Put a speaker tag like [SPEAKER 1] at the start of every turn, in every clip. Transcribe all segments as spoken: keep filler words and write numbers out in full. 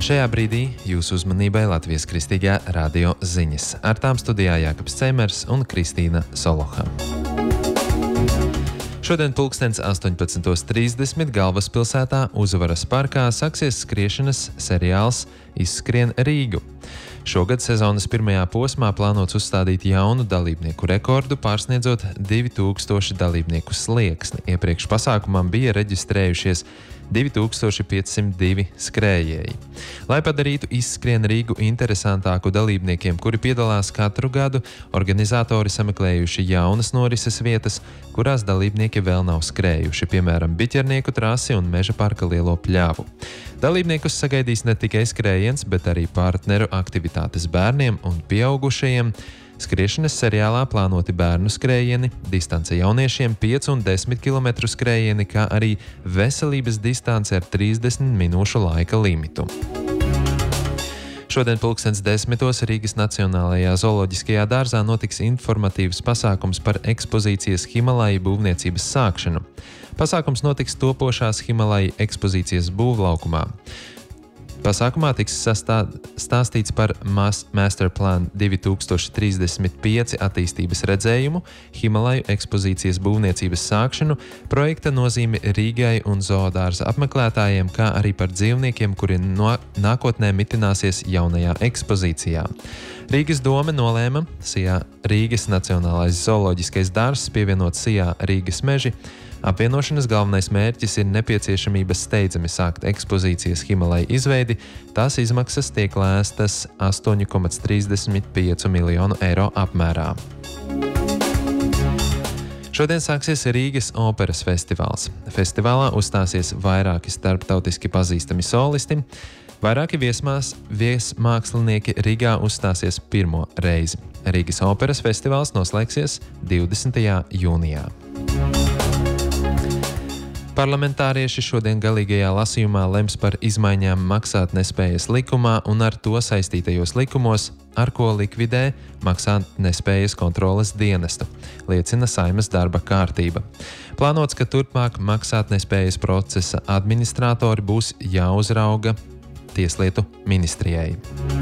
[SPEAKER 1] Šajā brīdī jūsu uzmanībai Latvijas Kristīgā radio ziņas. Ar tām studijā Jākaps Ceimers un Kristīna Soloha. Šodien pulkstens astoņpadsmit trīsdesmit galvaspilsētā Uzvaras parkā sāksies skriešanas seriāls Izskrien Rīgu. Šogad sezonas pirmajā posmā plānots uzstādīt jaunu dalībnieku rekordu, pārsniedzot divi tūkstoši dalībnieku slieksni. Iepriekš pasākumam bija reģistrējušies divi tūkstoši piecsimt divi skrējēji. Lai padarītu Izskrien Rīgu interesantāku dalībniekiem, kuri piedalās katru gadu, organizatori sameklējuši jaunas norises vietas, kurās dalībnieki vēl nav skrējuši, piemēram, Biķernieku trasi un Meža parka lielo pļāvu. Dalībniekus sagaidīs ne tikai skrējiens, bet arī partneru aktivitātes bērniem un pieaugušajiem. Skriešanas seriālā plānoti bērnu skrējieni, distance jauniešiem pieci un desmit kilometru skrējieni, kā arī veselības distance ar trīsdesmit minūšu laika limitu. Šodien pulkstens desmitos Rīgas Nacionālajā zooloģiskajā dārzā notiks informatīvs pasākums par ekspozīcijas Himalaja būvniecības sākšanu. Pasākums notiks topošās Himalaja ekspozīcijas būvlaukumā. Pasākumā tiks sastā, stāstīts par Masterplan divi tūkstoši trīsdesmit pieci attīstības redzējumu, Himalaju ekspozīcijas būvniecības sākšanu, projekta nozīmi Rīgai un zoodārza apmeklētājiem, kā arī par dzīvniekiem, kuri no, nākotnē mitināsies jaunajā ekspozīcijā. Rīgas dome nolēma Sijā Rīgas Nacionālais zooloģiskais dārzs pievienot Sijā Rīgas meži. Apvienošanas galvenais mērķis ir nepieciešamība steidzami sākt ekspozīcijas Himalaja izveidi. Tās izmaksas tiek lēstas astoņi komats trīsdesmit pieci miljonu eiro apmērā. Šodien sāksies Rīgas operas festivāls. Festivālā uzstāsies vairāki starptautiski pazīstami solisti. Vairāki viesmās, viesmākslinieki Rīgā uzstāsies pirmo reizi. Rīgas operas festivāls noslēgsies divdesmitajā jūnijā. Parlamentārieši šodien galīgajā lasījumā lems par izmaiņām maksātnespējas likumā un ar to saistītajos likumos, ar ko likvidē maksātnespējas kontroles dienestu, liecina Saeimas darba kārtība. Plānots, ka turpmāk maksātnespējas procesa administratori būs jāuzrauga Tieslietu ministrijai.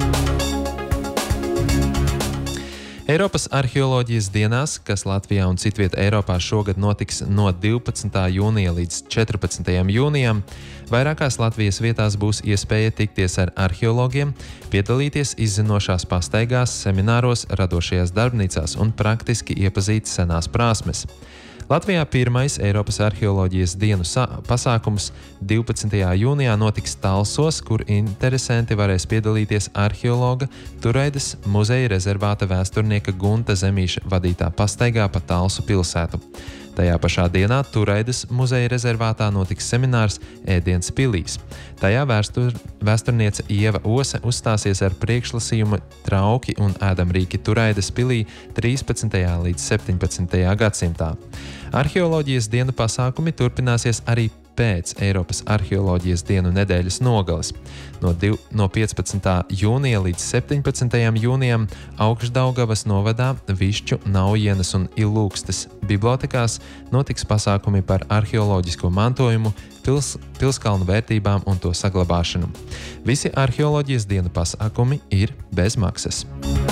[SPEAKER 1] Eiropas arheoloģijas dienās, kas Latvijā un citviet Eiropā šogad notiks no divpadsmitā jūnija līdz četrpadsmitajam jūnijam, vairākās Latvijas vietās būs iespēja tikties ar arheologiem, piedalīties izzinošās pastaigās, semināros, radošajās darbnīcās un praktiski iepazīt senās prasmes. Latvijā pirmais Eiropas arheoloģijas dienu pasākums divpadsmitajā jūnijā notiks Talsos, kur interesanti varēs piedalīties arheologa Turaidas muzeja rezervāta vēsturnieka Gunta Zemīša vadītā pastaigā pa Talsu pilsētu. Tajā pašā dienā Turaidas muzeja rezervātā notiks seminārs Ēdiens pilīs. Tajā vēstur, vēsturniece Ieva Ose uzstāsies ar priekšlasījumu Trauki un ēdamrīki Turaidas pilī trīspadsmitajā līdz septiņpadsmitajā gadsimtā. Arheoloģijas dienu pasākumi turpināsies arī pēc Eiropas arheoloģijas dienu nedēļas nogales. No, div, no piecpadsmitā jūnija līdz septiņpadsmitajam jūnijam Augšdaugavas novadā, Višķu, Naujienas un Ilūkstes bibliotekās notiks pasākumi par arheoloģisko mantojumu, pils, pilskalnu vērtībām un to saglabāšanu. Visi arheoloģijas dienu pasākumi ir bez maksas.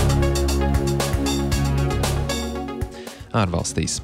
[SPEAKER 1] Ārvalstīs.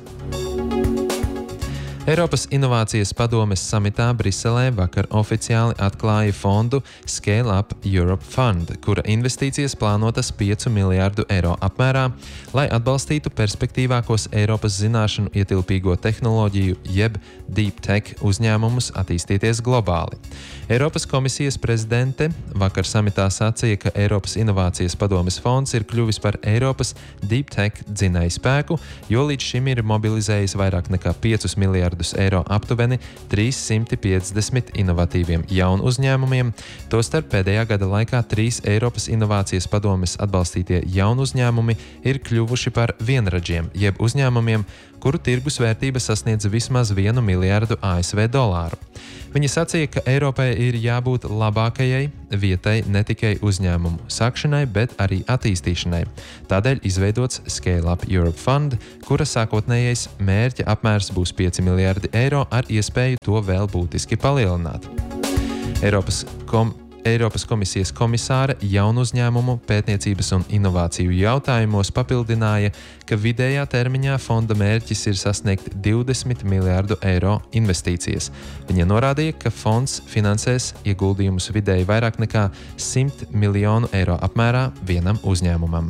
[SPEAKER 1] Eiropas Inovācijas padomes samitā Briselē vakar oficiāli atklāja fondu Scale Up Europe Fund, kura investīcijas plānotas piecu miljārdu eiro apmērā, lai atbalstītu perspektīvākos Eiropas zināšanu ietilpīgo tehnoloģiju jeb Deep Tech uzņēmumus attīstīties globāli. Eiropas komisijas prezidente vakar samitā sacīja, ka Eiropas Inovācijas padomes fonds ir kļuvis par Eiropas Deep Tech dzinējspēku, jo līdz šim ir mobilizējis vairāk nekā piecus miljārdus eiro aptuveni trīssimti piecdesmit inovatīviem jaunu uzņēmumiem, tostarp pēdējā gada laikā trīs Eiropas Inovācijas padomes atbalstītie jaunu uzņēmumi ir kļuvuši par vienradžiem, jeb uzņēmumiem, kuru tirgus vērtība sasniedz vismaz vienu miljārdu A S V dolāru. Viņi sacīja, ka Eiropai ir jābūt labākajai vietai ne tikai uzņēmumu sākšanai, bet arī attīstīšanai. Tādēļ izveidots Scale Up Europe Fund, kura sākotnējais mērķa apmērs būs pieci miljardi eiro ar iespēju to vēl būtiski palielināt. Eiropas kom Eiropas komisijas komisāre jaunu uzņēmumu pētniecības un inovāciju jautājumos papildināja, ka vidējā termiņā fonda mērķis ir sasniegt divdesmit miljārdu eiro investīcijas. Viņa norādīja, ka fonds finansēs ieguldījumus vidēji vairāk nekā simt miljonu eiro apmērā vienam uzņēmumam.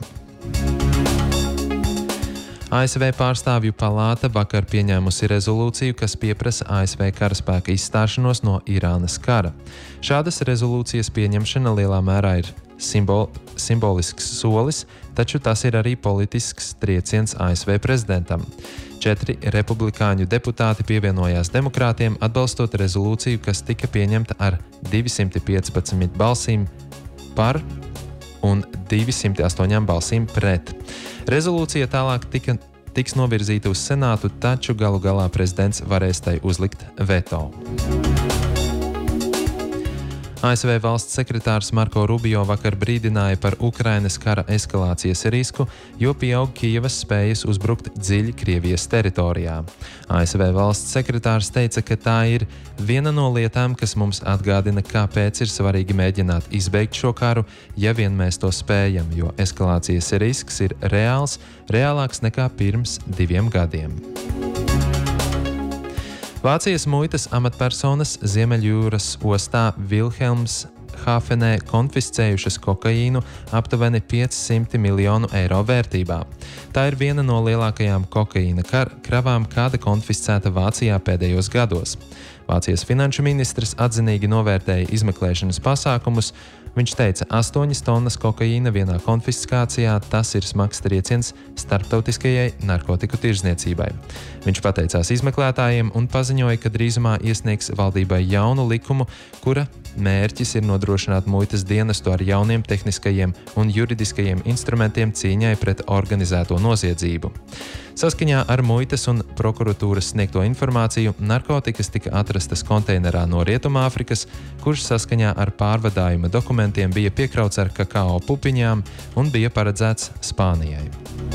[SPEAKER 1] A S V pārstāvju palāta vakar pieņēmusi rezolūciju, kas pieprasa A S V karaspēka izstāšanos no Irānas kara. Šādas rezolūcijas pieņemšana lielā mērā ir simbol, simbolisks solis, taču tas ir arī politisks trieciens A S V prezidentam. Četri republikāņu deputāti pievienojās demokrātiem, atbalstot rezolūciju, kas tika pieņemta ar divsimt piecpadsmit balsīm par un divsimt astoņām balsīm pret. Rezolūcija tālāk tika, tiks novirzīta uz Senātu, taču galu galā prezidents varēs tai uzlikt veto. A S V valsts sekretārs Marko Rubio vakar brīdināja par Ukrainas kara eskalācijas risku, jo pieaug Kijevas spējas uzbrukt dziļi Krievijas teritorijā. A S V valsts sekretārs teica, ka tā ir viena no lietām, kas mums atgādina, kāpēc ir svarīgi mēģināt izbeigt šo karu, ja vien mēs to spējam, jo eskalācijas risks ir reāls, reālāks nekā pirms diviem gadiem. Vācijas muitas amatpersonas Ziemeļjūras ostā Vilhelmshāfenē konfiscējušas kokaīnu aptuveni piecsimt miljonu eiro vērtībā. Tā ir viena no lielākajām kokaīna kravām, kāda konfiscēta Vācijā pēdējos gados. Vācijas finanšu ministrs atzinīgi novērtēja izmeklēšanas pasākumus. Viņš teica, astoņas tonnas kokaīna vienā konfiskācijā, tas ir smags trieciens starptautiskajai narkotiku tirdzniecībai. Viņš pateicās izmeklētājiem un paziņoja, ka drīzumā iesniegs valdībai jaunu likumu, kura mērķis ir nodrošināt muitas dienestu ar jauniem tehniskajiem un juridiskajiem instrumentiem cīņai pret organizēto noziedzību. Saskaņā ar muitas un prokuratūras sniegto informāciju, narkotikas tika atrastas konteinerā no Rietumāfrikas, kurš saskaņā ar pārvadājuma dokumentiem bija piekrauts ar kakao pupiņām un bija paredzēts Spānijai.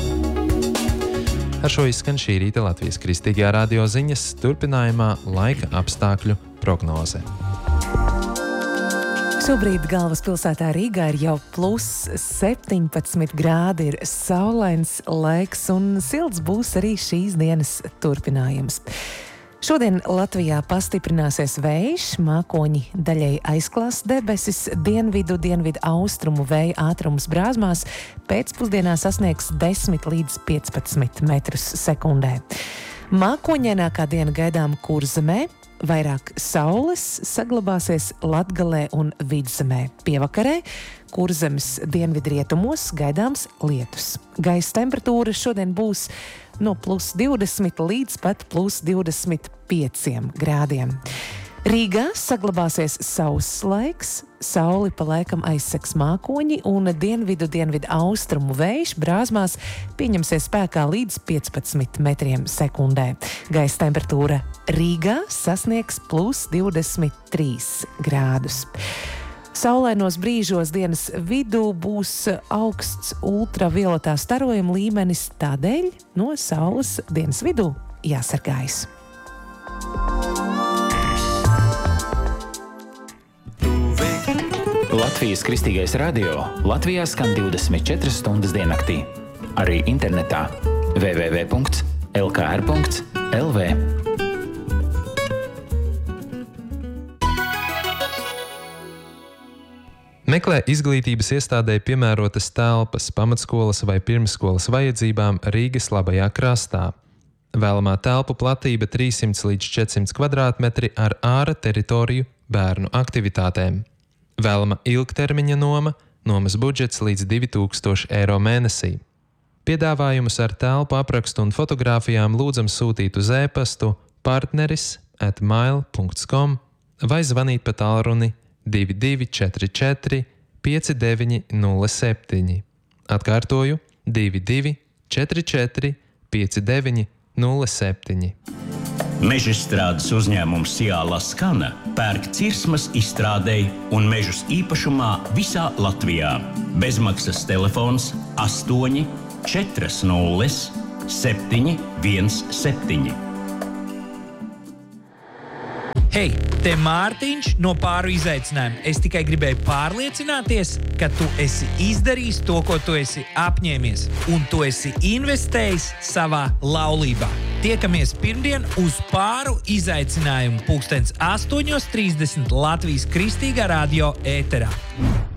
[SPEAKER 1] Ar šo izskan šī rīta Latvijas Kristīgajā radio ziņas, turpinājumā laika apstākļu prognoze.
[SPEAKER 2] Šobrīd galvaspilsētā Rīgā ir jau plus septiņpadsmit grādi, ir saulains laiks un silts būs arī šīs dienas turpinājums. Šodien Latvijā pastiprināsies vējš, mākoņi daļai aizklās debesis, dienvidu, dienvidu austrumu vēja ātrums Brāzmās pēcpusdienā sasniegs desmit līdz piecpadsmit metrus sekundē. Mākoņainākā diena gaidām Kurzemē, vairāk saules saglabāsies Latgalē un Vidzemē. Pievakarē Kurzemes dienvidrietumos gaidāms lietus. Gaisa temperatūra šodien būs no plus divdesmit līdz pat plus divdesmit pieciem grādiem. Rīgā saglabāsies sauss laiks, sauli pa laikam aizsegs mākoņi un dienvidu dienvidu austrumu vējš Brāzmās pieņemsies spēkā līdz piecpadsmit metriem sekundē. Gaisa temperatūra Rīgā sasniegs plus divdesmit trīs grādus. Saulainos brīžos dienas vidū būs augsts ultravioletā starojuma līmenis, tādēļ no saules dienas vidū jāsargājas.
[SPEAKER 3] Latvijas Kristīgais radio Latvijā skan divdesmit četras stundas diennaktī. Arī internetā w w w punkts l k r punkts l v.
[SPEAKER 1] Meklē izglītības iestādē piemērotas telpas pamatskolas vai pirmsskolas vajadzībām Rīgas labajā krastā. Vēlamā telpu platība trīssimts līdz četrsimt kvadrātmetri ar āra teritoriju bērnu aktivitātēm. Vēlama ilgtermiņa noma, nomas budžets līdz divi tūkstoši eiro mēnesī. Piedāvājumus ar telpu aprakstu un fotogrāfijām lūdzam sūtīt uz e-pastu partneris at mail punkts com vai zvanīt pa tālruni divi divi četri četri pieci deviņi nulle septiņi. Atkārtoju divi divi četri četri pieci deviņi nulle septiņi.
[SPEAKER 4] Mežstrādes uzņēmums Ciāla Skana pērk cirsmas izstrādei un mežus īpašumā visā Latvijā. Bezmaksas telefons astoņi četri nulle septiņi viens septiņi.
[SPEAKER 5] Hei, te Mārtiņš no Pāru izaicinājuma. Es tikai gribēju pārliecināties, ka tu esi izdarījis to, ko tu esi apņēmies, un tu esi investējis savā laulībā. Tiekamies pirmdien uz Pāru izaicinājumu pulkstens astoņos trīsdesmit Latvijas Kristīgā radio ēterā.